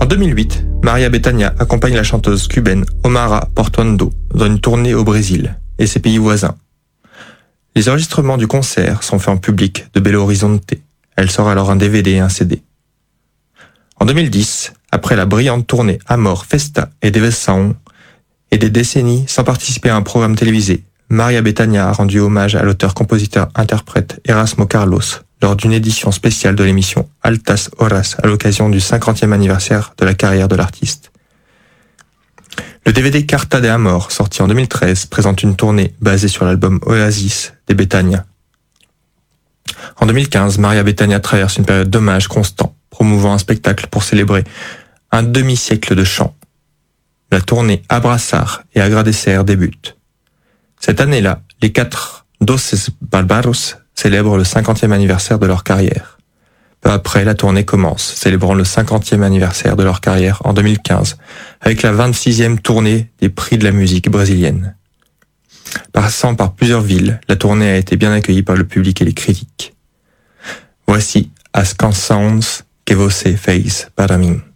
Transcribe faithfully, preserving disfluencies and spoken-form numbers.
En deux mille huit, Maria Bethânia accompagne la chanteuse cubaine Omara Portuondo dans une tournée au Brésil et ses pays voisins. Les enregistrements du concert sont faits en public de Belo Horizonte. Elle sort alors un D V D et un C D. En deux mille dix, après la brillante tournée Amor, Festa et Diversão et des décennies sans participer à un programme télévisé, Maria Bethânia a rendu hommage à l'auteur-compositeur-interprète Erasmo Carlos lors d'une édition spéciale de l'émission Altas Horas à l'occasion du cinquantième anniversaire de la carrière de l'artiste. Le D V D Carta de Amor, sorti en deux mille treize, présente une tournée basée sur l'album Oasis des Bethânia. En deux mille quinze, Maria Bethânia traverse une période d'hommage constant, promouvant un spectacle pour célébrer un demi-siècle de chant. La tournée Abraçar et Agradecer débute. Cette année-là, les quatre Doces Barbaros célèbrent le cinquantième anniversaire de leur carrière. Peu après, la tournée commence, célébrant le cinquantième anniversaire de leur carrière en deux mille quinze, avec la vingt-sixième tournée des prix de la musique brésilienne. Passant par plusieurs villes, la tournée a été bien accueillie par le public et les critiques. Voici As Canções que Você Fez para Mim.